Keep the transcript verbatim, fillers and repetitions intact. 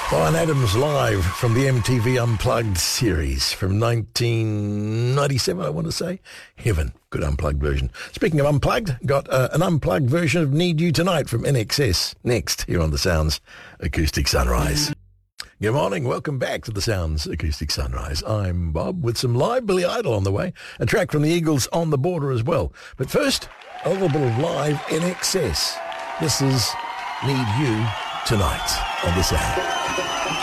Bryan Adams live from the M T V Unplugged series from nineteen ninety-seven, I want to say. Heaven, good unplugged version. Speaking of unplugged, got uh, an unplugged version of Need You Tonight from N X S next here on the Sounds Acoustic Sunrise. Good morning, welcome back to the Sounds Acoustic Sunrise. I'm Bob with some live Billy Idol on the way, a track from the Eagles On the Border as well. But first, a little bit of live N X S. This is Need You Tonight on the Sound.